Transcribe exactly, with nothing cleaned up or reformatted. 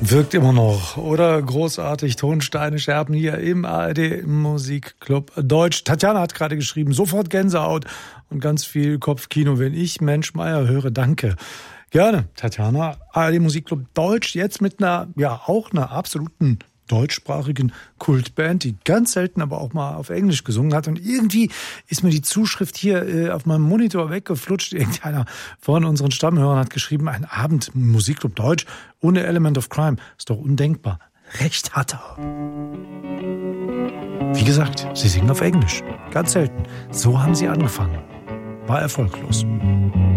Wirkt immer noch, oder? Großartig, Tonsteine Scherben hier im A R D Musikclub Deutsch. Tatjana hat gerade geschrieben, sofort Gänsehaut und ganz viel Kopfkino, wenn ich Mensch Meier höre. Danke. Gerne, Tatjana. A R D Musikclub Deutsch, jetzt mit einer, ja, auch einer absoluten deutschsprachigen Kultband, die ganz selten aber auch mal auf Englisch gesungen hat. Und irgendwie ist mir die Zuschrift hier äh, auf meinem Monitor weggeflutscht. Irgendeiner von unseren Stammhörern hat geschrieben, ein Abend Musikclub Deutsch ohne Element of Crime ist doch undenkbar. Recht hat er. Wie gesagt, sie singen auf Englisch. Ganz selten. So haben sie angefangen. War erfolglos.